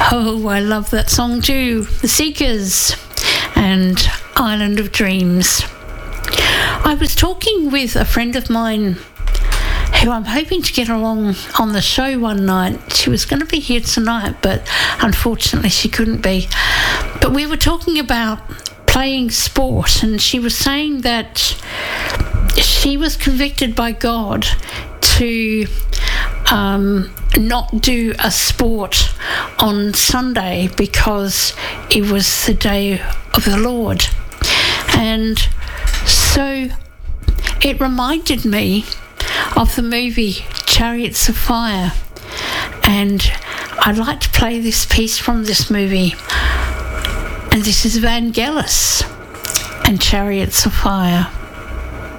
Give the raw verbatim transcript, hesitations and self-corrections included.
Oh, I love that song too. The Seekers and Island of Dreams. I was talking with a friend of mine who I'm hoping to get along on the show one night. She was going to be here tonight, but unfortunately she couldn't be. But we were talking about playing sport, and she was saying that she was convicted by God to um, not do a sport on Sunday because it was the day of the Lord. And so it reminded me of the movie Chariots of Fire, and I'd like to play this piece from this movie, and this is Vangelis and Chariots of Fire.